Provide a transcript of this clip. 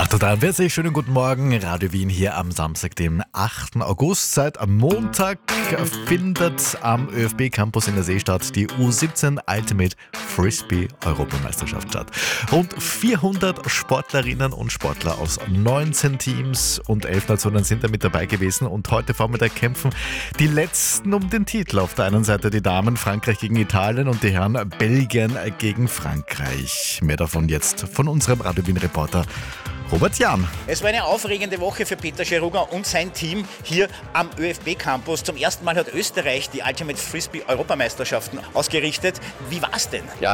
Total herzlich schönen guten Morgen. Radio Wien hier am Samstag, dem 8. August. Seit am Montag findet am ÖFB-Campus in der Seestadt die U17 Ultimate Frisbee-Europameisterschaft statt. Rund 400 Sportlerinnen und Sportler aus 19 Teams und 11 Nationen sind da mit dabei gewesen. Und heute Vormittag kämpfen die Letzten um den Titel. Auf der einen Seite die Damen Frankreich gegen Italien und die Herren Belgien gegen Frankreich. Mehr davon jetzt von unserem Radio Wien-Reporter Robert Jahn. Es war eine aufregende Woche für Peter Scheruga und sein Team hier am ÖFB-Campus. Zum ersten Mal hat Österreich die Ultimate Frisbee-Europameisterschaften ausgerichtet. Wie war's denn? Ja,